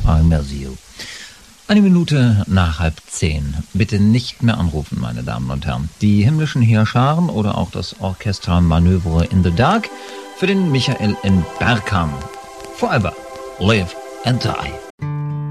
I miss you. 1 Minute nach 9:30. Bitte nicht mehr anrufen, meine Damen und Herren. Die himmlischen Heerscharen oder auch das Orchestra Manövre in the Dark für den Michael in Bergkamp. Forever, live and die.